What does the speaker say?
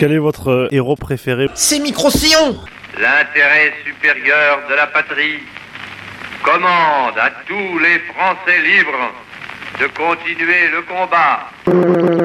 Quel est votre héros préféré? C'est Micro-Sillon. L'intérêt supérieur de la patrie commande à tous les Français libres de continuer le combat.